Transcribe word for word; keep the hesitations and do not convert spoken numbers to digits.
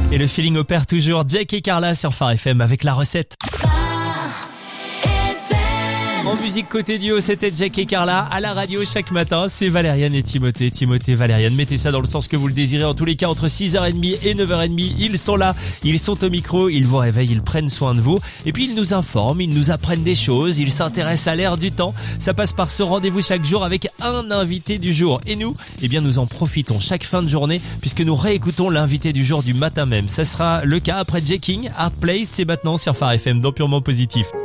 Et le feeling opère toujours. Jack et Carla sur Phare F M avec la recette. En musique côté duo, c'était Jack et Carla. À la radio chaque matin, c'est Valériane et Timothée. Timothée, Valériane, mettez ça dans le sens que vous le désirez. En tous les cas, entre six heures trente et neuf heures trente, ils sont là, ils sont au micro, ils vous réveillent, ils prennent soin de vous. Et puis ils nous informent, ils nous apprennent des choses, ils s'intéressent à l'air du temps. Ça passe par ce rendez-vous chaque jour avec un invité du jour. Et nous, eh bien nous en profitons chaque fin de journée puisque nous réécoutons l'invité du jour du matin même. Ça sera le cas après J. King, Hard Place, c'est maintenant sur Phare F M dans Purement Positif.